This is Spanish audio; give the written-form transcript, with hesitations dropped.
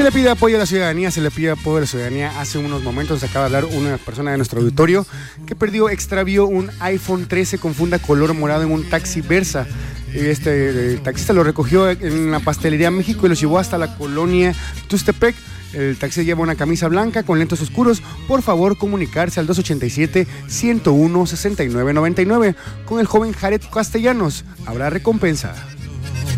le pide apoyo a la ciudadanía, se le pide apoyo a la ciudadanía. Hace unos momentos acaba de hablar una persona de nuestro auditorio que extravió un iPhone 13 con funda color morado en un taxi Versa. El taxista lo recogió en la pastelería México y lo llevó hasta la colonia Tustepec. El taxi lleva una camisa blanca con lentes oscuros. Por favor, comunicarse al 287-101-6999 con el joven Jared Castellanos. Habrá recompensa.